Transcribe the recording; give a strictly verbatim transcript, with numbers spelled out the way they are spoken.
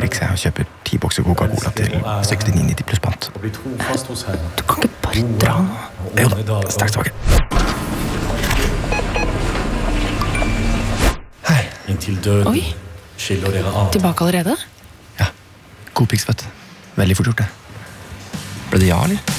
Prix jeg og kjøper ti bokser Coca-Cola til sekstini nitti pluss pant. Du kan ikke bare dra nå. Jo da, straks tilbake. Hei. Oi, tilbake allerede? Ja, god Prix, vet du. Veldig fort gjort det. Ble det ja, eller?